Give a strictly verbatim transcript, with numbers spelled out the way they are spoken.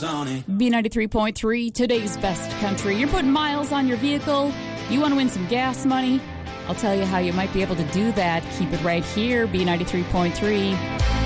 on it. B ninety-three point three, today's best country. You're putting miles on your vehicle. You want to win some gas money? I'll tell you how you might be able to do that. Keep it right here, B ninety-three point three.